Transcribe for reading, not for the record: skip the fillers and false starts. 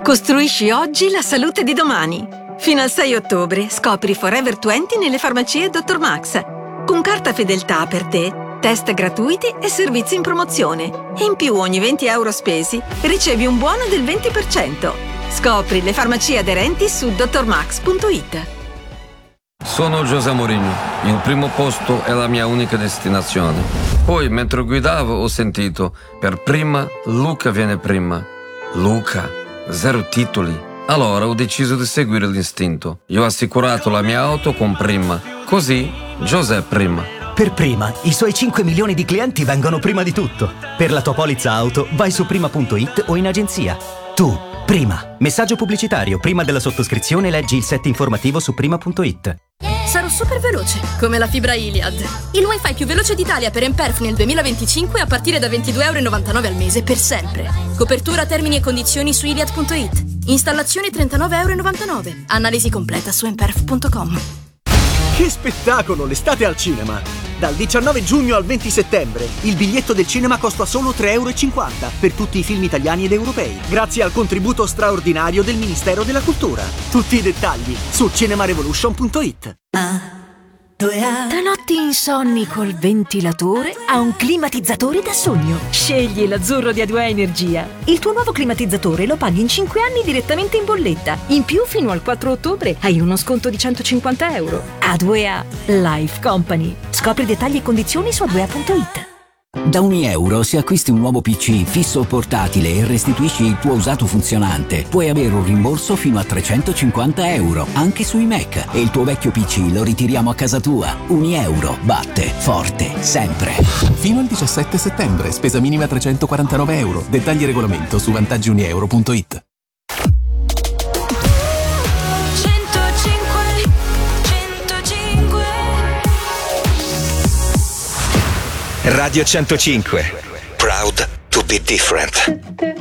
Costruisci oggi la salute di domani. Fino al 6 ottobre scopri Forever 20 nelle farmacie Dr. Max. Con carta fedeltà per te, test gratuiti e servizi in promozione. E in più ogni 20 euro spesi ricevi un buono del 20%. Scopri le farmacie aderenti su drmax.it. Sono José Mourinho. Il primo posto è la mia unica destinazione. Poi, mentre guidavo, ho sentito: per prima, Luca viene prima. Luca, 0 titoli. Allora ho deciso di seguire l'istinto. Io ho assicurato la mia auto con Prima. Così, José prima. Per Prima, i suoi 5 milioni di clienti vengono prima di tutto. Per la tua polizza auto, vai su prima.it o in agenzia. Tu, Prima. Messaggio pubblicitario. Prima della sottoscrizione leggi il set informativo su prima.it. Sarò super veloce, come la fibra Iliad. Il wifi più veloce d'Italia per Emperf nel 2025 a partire da €22,99 al mese per sempre. Copertura, termini e condizioni su iliad.it. Installazione €39,99. Analisi completa su emperf.com. Che spettacolo, l'estate al cinema! Dal 19 giugno al 20 settembre il biglietto del cinema costa solo €3,50 per tutti i film italiani ed europei, grazie al contributo straordinario del Ministero della Cultura. Tutti i dettagli su cinemarevolution.it. Da notti insonni col ventilatore a un climatizzatore da sogno. Scegli l'azzurro di A2A Energia. Il tuo nuovo climatizzatore lo paghi in 5 anni direttamente in bolletta. In più, fino al 4 ottobre hai uno sconto di €150. A2A Life Company. Scopri dettagli e condizioni su a2a.it. Da €1 se acquisti un nuovo PC fisso o portatile e restituisci il tuo usato funzionante, puoi avere un rimborso fino a €350, anche sui Mac, e il tuo vecchio PC lo ritiriamo a casa tua. €1 batte forte sempre. Fino al 17 settembre, spesa minima €349. Dettagli e regolamento su vantaggiunieuro.it. Radio 105. Proud to be different.